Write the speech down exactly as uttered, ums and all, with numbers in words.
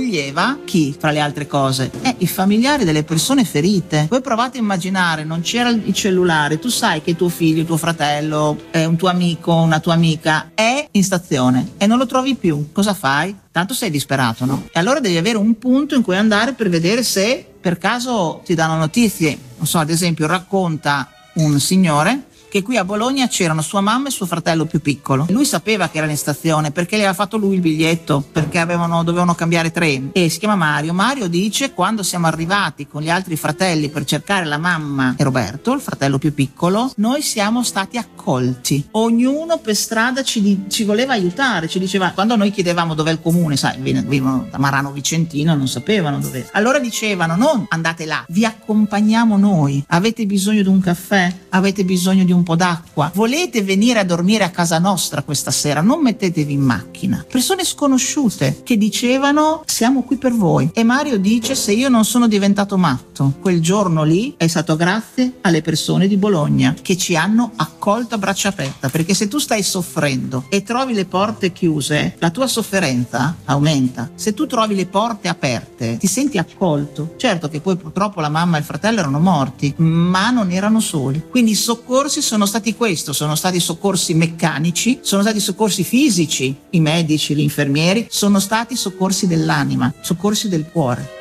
accoglieva chi fra le altre cose? Eh, i familiari delle persone ferite. Voi provate a immaginare, non c'era il cellulare, tu sai che tuo figlio, tuo fratello, eh, un tuo amico, una tua amica è in stazione e non lo trovi più, cosa fai? Tanto sei disperato, no? E allora devi avere un punto in cui andare per vedere se per caso ti danno notizie. Non so, ad esempio racconta un signore che qui a Bologna c'erano sua mamma e suo fratello più piccolo. Lui sapeva che era in stazione perché gli aveva fatto lui il biglietto, perché avevano, dovevano cambiare treni. E si chiama Mario. Mario dice: quando siamo arrivati con gli altri fratelli per cercare la mamma e Roberto, il fratello più piccolo, noi siamo stati accolti. Ognuno per strada ci, di, ci voleva aiutare, ci diceva, quando noi chiedevamo dov'è il comune, sai, vivono da Marano Vicentino, non sapevano dov'è. Allora dicevano: non andate là, vi accompagniamo noi. Avete bisogno di un caffè? Avete bisogno di un un po' d'acqua? Volete venire a dormire a casa nostra questa sera? Non mettetevi in macchina. Persone sconosciute che dicevano: siamo qui per voi. E Mario dice: se io non sono diventato matto quel giorno lì è stato grazie alle persone di Bologna che ci hanno accolto a braccia aperte, perché se tu stai soffrendo e trovi le porte chiuse, la tua sofferenza aumenta. Se tu trovi le porte aperte ti senti accolto. Certo che poi purtroppo la mamma e il fratello erano morti, ma non erano soli. Quindi i soccorsi sono stati questo, sono stati soccorsi meccanici, sono stati soccorsi fisici, i medici, gli infermieri, sono stati soccorsi dell'anima, soccorsi del cuore.